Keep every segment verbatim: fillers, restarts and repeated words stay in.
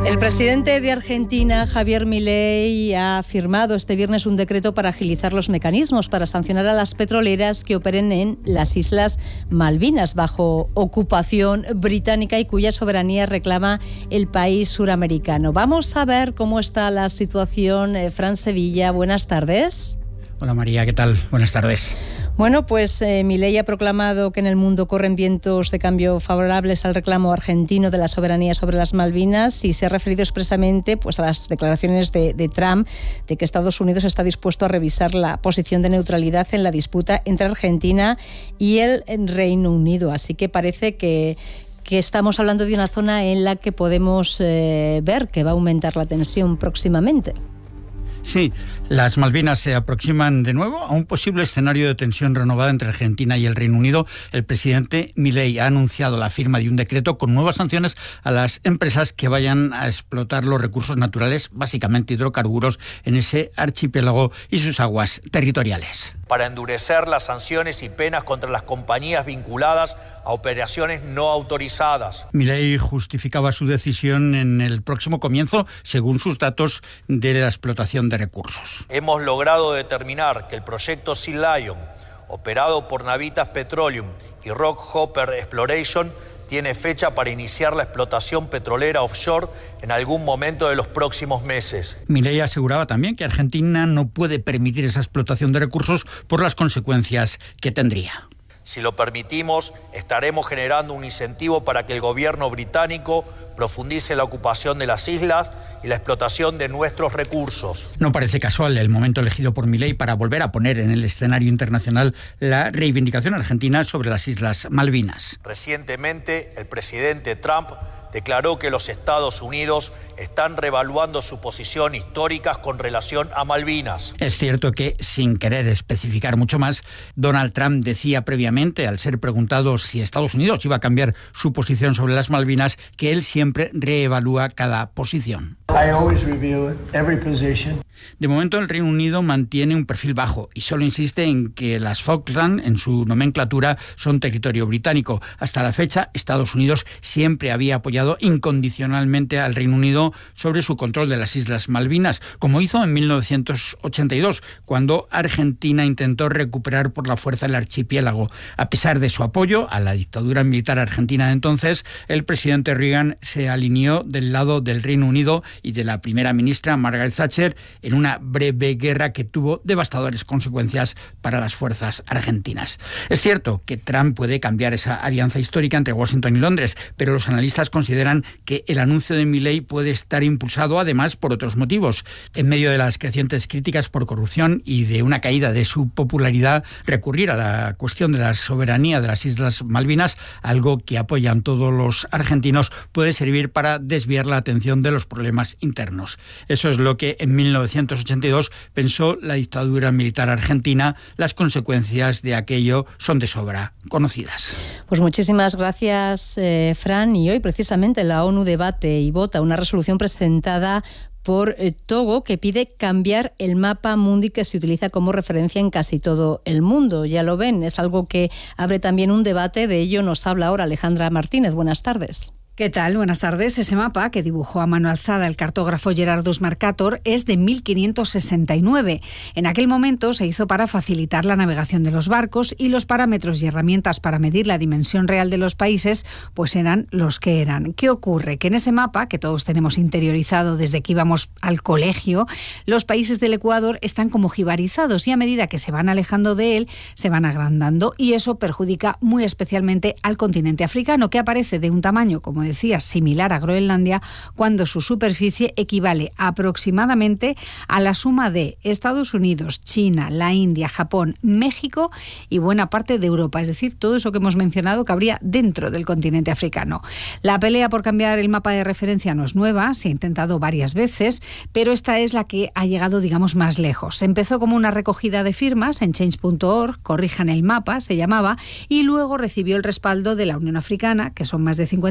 El presidente de Argentina, Javier Milei, ha firmado este viernes un decreto para agilizar los mecanismos para sancionar a las petroleras que operen en las Islas Malvinas bajo ocupación británica y cuya soberanía reclama el país suramericano. Vamos a ver cómo está la situación. Eh, Fran Sevilla, buenas tardes. Hola María, ¿qué tal? Buenas tardes. Bueno, pues eh, Milei ha proclamado que en el mundo corren vientos de cambio favorables al reclamo argentino de la soberanía sobre las Malvinas y se ha referido expresamente pues, a las declaraciones de, de Trump de que Estados Unidos está dispuesto a revisar la posición de neutralidad en la disputa entre Argentina y el Reino Unido. Así que parece que, que estamos hablando de una zona en la que podemos eh, ver que va a aumentar la tensión próximamente. Sí, las Malvinas se aproximan de nuevo a un posible escenario de tensión renovada entre Argentina y el Reino Unido. El presidente Milei ha anunciado la firma de un decreto con nuevas sanciones a las empresas que vayan a explotar los recursos naturales, básicamente hidrocarburos, en ese archipiélago y sus aguas territoriales. Para endurecer las sanciones y penas contra las compañías vinculadas a operaciones no autorizadas. Milei justificaba su decisión en el próximo comienzo, según sus datos, de la explotación de recursos. Hemos logrado determinar que el proyecto Sea Lion, operado por Navitas Petroleum y Rockhopper Exploration, tiene fecha para iniciar la explotación petrolera offshore en algún momento de los próximos meses. Milei aseguraba también que Argentina no puede permitir esa explotación de recursos por las consecuencias que tendría. Si lo permitimos, estaremos generando un incentivo para que el gobierno británico profundice la ocupación de las islas y la explotación de nuestros recursos. No parece casual el momento elegido por Milei para volver a poner en el escenario internacional la reivindicación argentina sobre las Islas Malvinas. Recientemente, el presidente Trump declaró que los Estados Unidos están reevaluando su posición histórica con relación a Malvinas. Es cierto que, sin querer especificar mucho más, Donald Trump decía previamente, al ser preguntado si Estados Unidos iba a cambiar su posición sobre las Malvinas, que él siempre reevalúa cada posición. I always review every position. De momento, el Reino Unido mantiene un perfil bajo y solo insiste en que las Falkland, en su nomenclatura, son territorio británico. Hasta la fecha, Estados Unidos siempre había apoyado incondicionalmente al Reino Unido sobre su control de las Islas Malvinas, como hizo en mil novecientos ochenta y dos, cuando Argentina intentó recuperar por la fuerza el archipiélago. A pesar de su apoyo a la dictadura militar argentina de entonces, el presidente Reagan se alineó del lado del Reino Unido y de la primera ministra Margaret Thatcher en una breve guerra que tuvo devastadoras consecuencias para las fuerzas argentinas. Es cierto que Trump puede cambiar esa alianza histórica entre Washington y Londres, pero los analistas consideran que el anuncio de Milei puede estar impulsado además por otros motivos. En medio de las crecientes críticas por corrupción y de una caída de su popularidad, recurrir a la cuestión de la soberanía de las Islas Malvinas, algo que apoyan todos los argentinos, puede servir para desviar la atención de los problemas internos. Eso es lo que en mil novecientos ochenta y dos pensó la dictadura militar argentina. Las consecuencias de aquello son de sobra conocidas. Pues muchísimas gracias, eh, Fran. Y hoy precisamente la ONU debate y vota una resolución presentada por eh, Togo que pide cambiar el mapa mundi que se utiliza como referencia en casi todo el mundo. Ya lo ven, es algo que abre también un debate. De ello nos habla ahora Alejandra Martínez. Buenas tardes. ¿Qué tal? Buenas tardes. Ese mapa que dibujó a mano alzada el cartógrafo Gerardus Mercator es de mil quinientos sesenta y nueve. En aquel momento se hizo para facilitar la navegación de los barcos y los parámetros y herramientas para medir la dimensión real de los países pues eran los que eran. ¿Qué ocurre? Que en ese mapa, que todos tenemos interiorizado desde que íbamos al colegio, los países del Ecuador están como jibarizados y a medida que se van alejando de él, se van agrandando y eso perjudica muy especialmente al continente africano, que aparece de un tamaño, como decía, similar a Groenlandia, cuando su superficie equivale aproximadamente a la suma de Estados Unidos, China, la India, Japón, México y buena parte de Europa. Es decir, todo eso que hemos mencionado cabría dentro del continente africano. La pelea por cambiar el mapa de referencia no es nueva, se ha intentado varias veces, pero esta es la que ha llegado, digamos, más lejos. Empezó como una recogida de firmas en change punto org, corrijan el mapa, se llamaba, y luego recibió el respaldo de la Unión Africana, que son más de cincuenta países,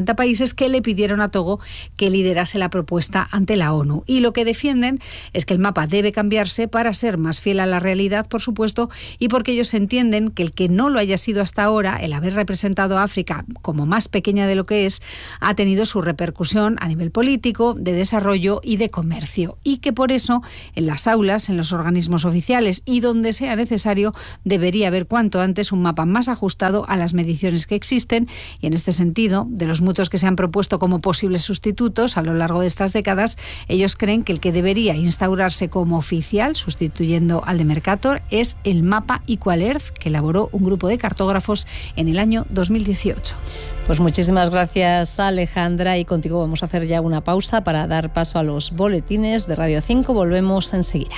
países que le pidieron a Togo que liderase la propuesta ante la ONU. Y lo que defienden es que el mapa debe cambiarse para ser más fiel a la realidad, por supuesto, y porque ellos entienden que el que no lo haya sido hasta ahora, el haber representado a África como más pequeña de lo que es, ha tenido su repercusión a nivel político, de desarrollo y de comercio. Y que por eso, en las aulas, en los organismos oficiales y donde sea necesario, debería haber cuanto antes un mapa más ajustado a las mediciones que existen. Y en este sentido, de los muchos que se han propuesto como posibles sustitutos a lo largo de estas décadas, ellos creen que el que debería instaurarse como oficial, sustituyendo al de Mercator, es el mapa Equal Earth, que elaboró un grupo de cartógrafos en el año dos mil dieciocho. Pues muchísimas gracias, Alejandra, y contigo vamos a hacer ya una pausa para dar paso a los boletines de Radio cinco. Volvemos enseguida.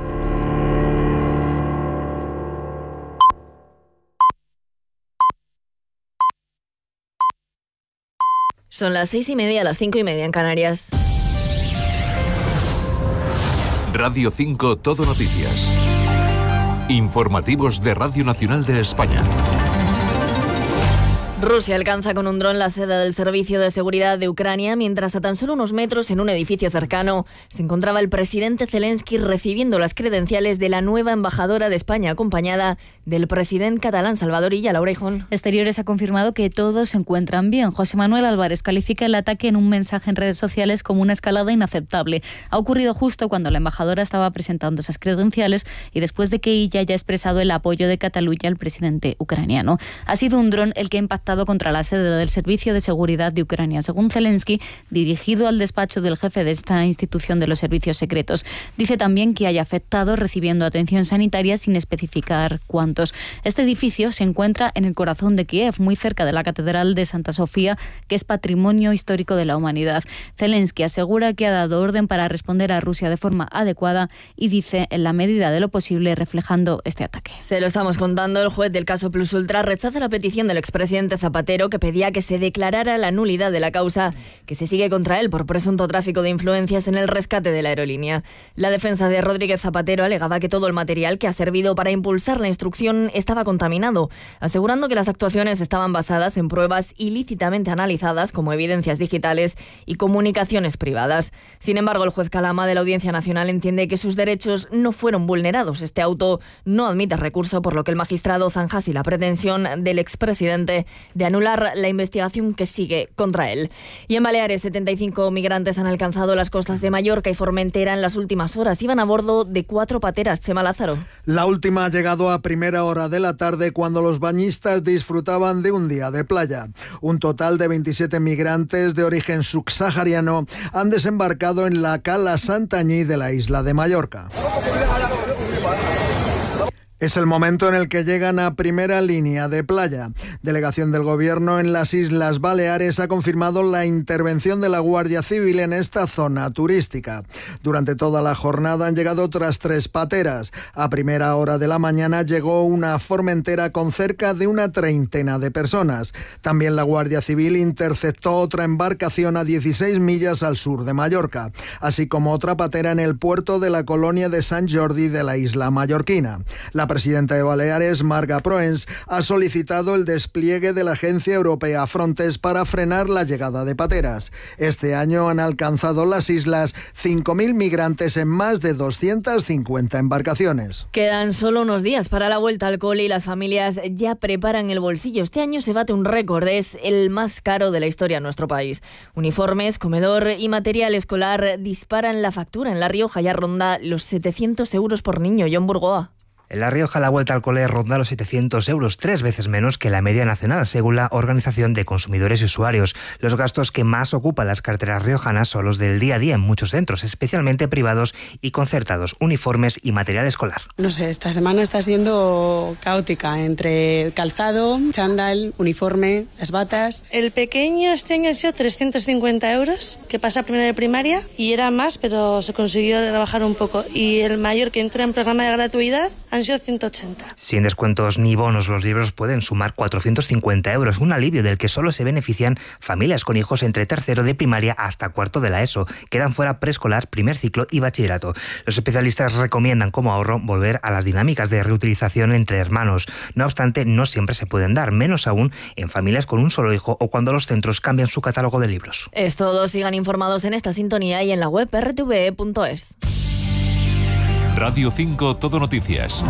Son las seis y media, las cinco y media en Canarias. Radio cinco Todo Noticias. Informativos de Radio Nacional de España. Rusia alcanza con un dron la sede del Servicio de Seguridad de Ucrania, mientras a tan solo unos metros en un edificio cercano se encontraba el presidente Zelensky recibiendo las credenciales de la nueva embajadora de España, acompañada del presidente catalán Salvador Illa. Laura Hijón. Exteriores ha confirmado que todos se encuentran bien. José Manuel Álvarez califica el ataque en un mensaje en redes sociales como una escalada inaceptable. Ha ocurrido justo cuando la embajadora estaba presentando esas credenciales y después de que Illa haya expresado el apoyo de Cataluña al presidente ucraniano. Ha sido un dron el que ha impactado contra la sede del Servicio de Seguridad de Ucrania, según Zelensky, dirigido al despacho del jefe de esta institución de los servicios secretos. Dice también que hay afectados recibiendo atención sanitaria sin especificar cuántos. Este edificio se encuentra en el corazón de Kiev, muy cerca de la Catedral de Santa Sofía, que es patrimonio histórico de la humanidad. Zelensky asegura que ha dado orden para responder a Rusia de forma adecuada y dice en la medida de lo posible reflejando este ataque. Se lo estamos contando. El juez del caso Plus Ultra rechaza la petición del expresidente Zapatero, que pedía que se declarara la nulidad de la causa que se sigue contra él por presunto tráfico de influencias en el rescate de la aerolínea. La defensa de Rodríguez Zapatero alegaba que todo el material que ha servido para impulsar la instrucción estaba contaminado, asegurando que las actuaciones estaban basadas en pruebas ilícitamente analizadas como evidencias digitales y comunicaciones privadas. Sin embargo, el juez Calama de la Audiencia Nacional entiende que sus derechos no fueron vulnerados. Este auto no admite recurso, por lo que el magistrado zanja así la pretensión del expresidente de anular la investigación que sigue contra él. Y en Baleares, setenta y cinco migrantes han alcanzado las costas de Mallorca y Formentera en las últimas horas. Iban a bordo de cuatro pateras. Chema Lázaro. La última ha llegado a primera hora de la tarde, cuando los bañistas disfrutaban de un día de playa. Un total de veintisiete migrantes de origen subsahariano han desembarcado en la cala Santanyí de la isla de Mallorca. Es el momento en el que llegan a primera línea de playa. Delegación del Gobierno en las Islas Baleares ha confirmado la intervención de la Guardia Civil en esta zona turística. Durante toda la jornada han llegado otras tres pateras. A primera hora de la mañana llegó una Formentera con cerca de una treintena de personas. También la Guardia Civil interceptó otra embarcación a dieciséis millas al sur de Mallorca, así como otra patera en el puerto de la colonia de Sant Jordi de la isla mallorquina. La presidenta de Baleares, Marga Proens, ha solicitado el despliegue de la Agencia Europea Frontex para frenar la llegada de pateras. Este año han alcanzado las islas cinco mil migrantes en más de doscientas cincuenta embarcaciones. Quedan solo unos días para la vuelta al cole y las familias ya preparan el bolsillo. Este año se bate un récord, es el más caro de la historia en nuestro país. Uniformes, comedor y material escolar disparan la factura. En La Rioja ya ronda los setecientos euros por niño. John Burgoa. En La Rioja la vuelta al cole ronda los setecientos euros, tres veces menos que la media nacional, según la Organización de Consumidores y Usuarios. Los gastos que más ocupan las carteras riojanas son los del día a día en muchos centros, especialmente privados y concertados, uniformes y material escolar. No sé, esta semana está siendo caótica, entre calzado, chándal, uniforme, las batas. El pequeño este año ha sido trescientos cincuenta euros, que pasa primero de primaria, y era más, pero se consiguió rebajar un poco. Y el mayor, que entra en programa de gratuidad, han sido ciento ochenta. Sin descuentos ni bonos, los libros pueden sumar cuatrocientos cincuenta euros, un alivio del que solo se benefician familias con hijos entre tercero de primaria hasta cuarto de la ESO. Quedan fuera preescolar, primer ciclo y bachillerato. Los especialistas recomiendan como ahorro volver a las dinámicas de reutilización entre hermanos. No obstante, no siempre se pueden dar, menos aún en familias con un solo hijo o cuando los centros cambian su catálogo de libros. Es todo, sigan informados en esta sintonía y en la web erre te ve e punto es. Radio cinco Todo Noticias.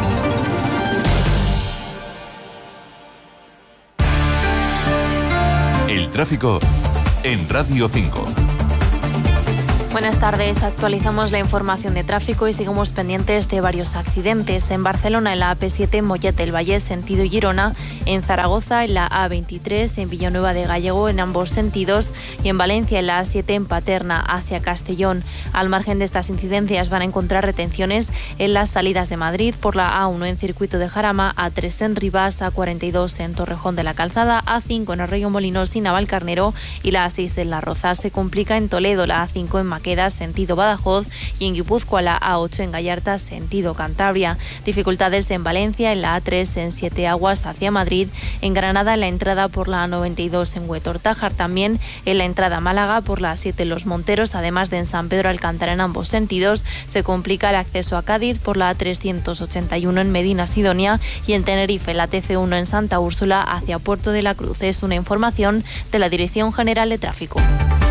El tráfico en Radio cinco. Buenas tardes, actualizamos la información de tráfico y seguimos pendientes de varios accidentes. En Barcelona, en la A P siete, Mollet del Vallès, sentido Girona, en Zaragoza, en la A veintitrés, en Villanueva de Gallego, en ambos sentidos, y en Valencia, en la A siete, en Paterna, hacia Castellón. Al margen de estas incidencias van a encontrar retenciones en las salidas de Madrid, por la A uno en Circuito de Jarama, A tres en Rivas, A cuarenta y dos en Torrejón de la Calzada, A cinco en Arroyo Molinos y Navalcarnero, y la A seis en La Roza. Se complica en Toledo, la A cinco en Maqueda, sentido Badajoz, y en Guipúzcoa la A ocho en Gallarta, sentido Cantabria. Dificultades en Valencia, en la A tres en Siete Aguas hacia Madrid, en Granada en la entrada por la A noventa y dos en Huetor-Tájar, también en la entrada a Málaga por la A siete en Los Monteros, además de en San Pedro Alcántara en ambos sentidos. Se complica el acceso a Cádiz por la A trescientos ochenta y uno en Medina Sidonia, y en Tenerife la T F uno en Santa Úrsula hacia Puerto de la Cruz. Es una información de la Dirección General de Tráfico.